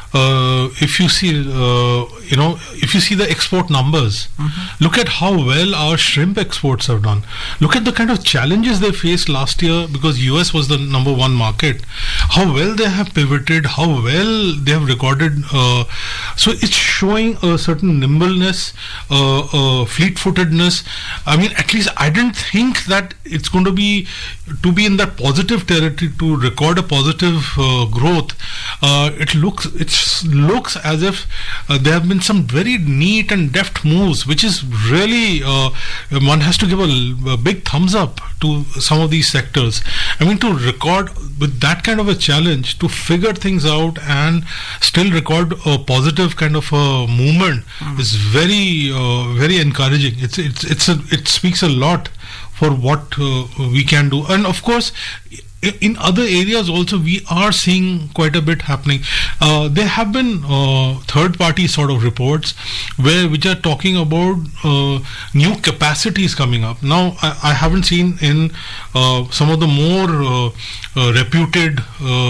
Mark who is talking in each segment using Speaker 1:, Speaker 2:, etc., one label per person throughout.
Speaker 1: if you see, if you see the export numbers, look at how well our shrimp exports have done. Look at the kind of challenges they faced last year because US was the number one market. How well they have pivoted, how well they have recorded. So it's showing a certain nimbleness, fleet-footedness. I mean, at least I didn't think that it's going to be in that positive territory to record a positive growth. It looks as if there have been some very neat and deft moves, which is really one has to give a big thumbs up to some of these sectors. I mean, to record with that kind of a challenge, to figure things out and still record a positive kind of a movement is very very encouraging. It speaks a lot for what we can do. And of course, in other areas also we are seeing quite a bit happening. There have been third-party sort of reports which are talking about new capacities coming up. Now, I haven't seen in some of the more reputed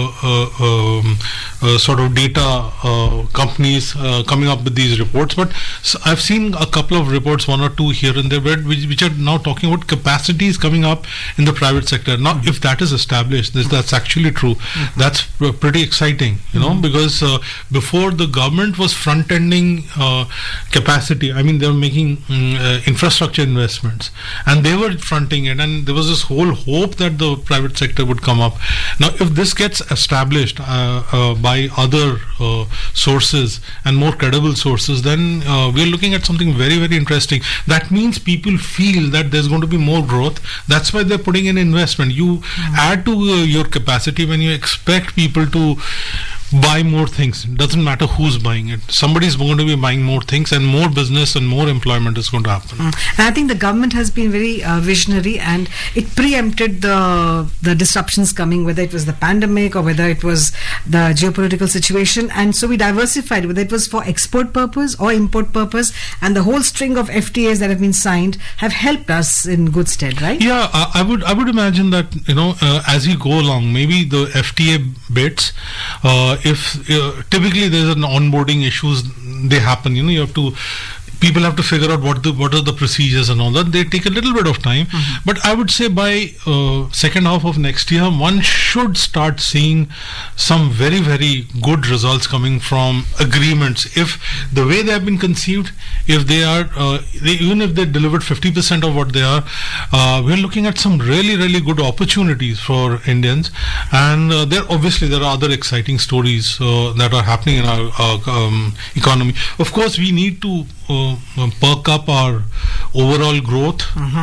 Speaker 1: sort of data companies coming up with these reports, but I've seen a couple of reports, one or two here and there, which are now talking about capacities coming up in the private sector. Now, if that is established, that's actually true. That's pretty exciting, because before the government was front-ending capacity. I mean, they were making infrastructure investments, and they were fronting it, and there was this whole hope that the private sector would come up. Now, if this gets established by other sources and more credible sources, then we're looking at something very, very interesting. That means people feel that there's going to be more growth. That's why they're putting in investment. You add to your capacity when you expect people to buy more things. It doesn't matter who's buying it. Somebody's going to be buying more things, and more business and more employment is going to happen.
Speaker 2: And I think the government has been very visionary, and it preempted the disruptions coming, whether it was the pandemic or whether it was the geopolitical situation. And so we diversified, whether it was for export purpose or import purpose, and the whole string of FTAs that have been signed have helped us in good stead, right?
Speaker 1: Yeah, I would imagine that as we go along, maybe the FTA bits, if typically there's an onboarding issues, they happen. People have to figure out what are the procedures and all that. They take a little bit of time, but I would say by second half of next year, one should start seeing some very, very good results coming from agreements. If the way they have been conceived, if they are even if they delivered 50% of what they are, we're looking at some really, really good opportunities for Indians. And there are other exciting stories that are happening in our economy. Of course, we need to perk up our overall growth.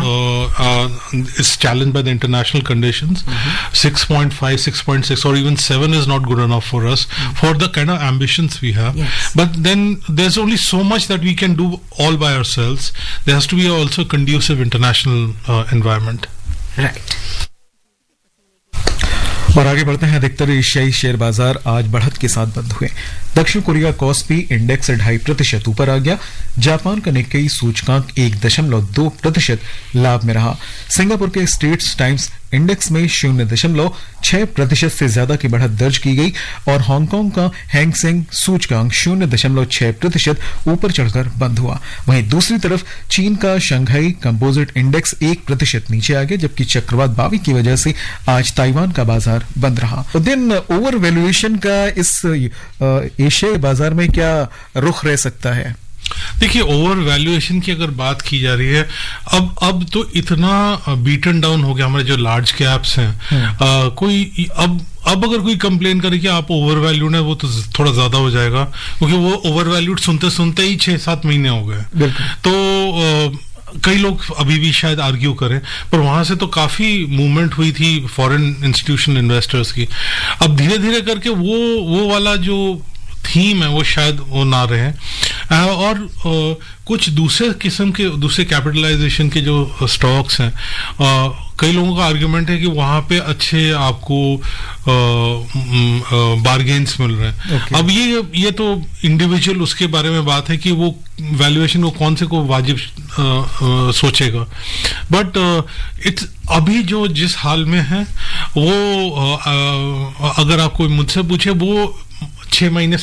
Speaker 1: Is challenged by the international conditions. 6.5, 6.6 or even 7 is not good enough for us for the kind of ambitions we have. But then there's only so much that we can do all by ourselves. There has to be also a conducive international environment.
Speaker 2: Right.
Speaker 3: और आगे बढ़ते हैं। अधिकतर एशियाई share बाजार आज बढ़त के साथ बंद हुए। दक्षिण कोरिया कॉस्पी इंडेक्स 2.5% ऊपर आ गया। जापान का निक्केई सूचकांक 1.2% लाभ में रहा। सिंगापुर के स्ट्रेट्स टाइम्स इंडेक्स में 0.6% से ज्यादा की बढ़त दर्ज की गई और हांगकांग का हैंग सेंग सूचकांक 0.6% ऊपर चढ़कर बंद हुआ। वहीं दूसरी तरफ चीन का शंघाई कंपोजिट इंडेक्स 1% नीचे आ गया, जबकि चक्रवात बावी की वजह से आज ताइवान का बाजार बंद रहा। दिन ओवर वैल्यूएशन का इस एशियाई बाजार में क्या रुख रह सकता है?
Speaker 1: देखिए, ओवर वैल्यूएशन की अगर बात की जा रही है, अब तो इतना बीटन डाउन हो गया हमारे जो लार्ज कैप्स हैं। कोई अब अगर कोई कंप्लेन करे कि आप ओवर वैल्यूड है, वो तो थोड़ा ज्यादा हो जाएगा, क्योंकि वो ओवर वैल्यूड सुनते सुनते ही 6-7 महीने हो गए। तो कई लोग अभी भी शायद आर्ग्यू करें, पर वहां से तो काफी मूवमेंट हुई थी फॉरेन इंस्टीट्यूशनल इन्वेस्टर्स की। अब धीरे धीरे करके वो वाला जो थीम है वो शायद वो ना रहे, और कुछ दूसरे किस्म के दूसरे कैपिटलाइजेशन के जो स्टॉक्स हैं, कई लोगों का आर्ग्यूमेंट है कि वहां पे अच्छे आपको बार्गेन्स मिल रहे हैं। अब ये तो इंडिविजुअल उसके बारे में बात है कि वो वैल्यूएशन को कौन से को वाजिब सोचेगा, बट इट्स अभी जो जिस हाल में है वो अगर आप कोई मुझसे पूछे, वो 6 महीने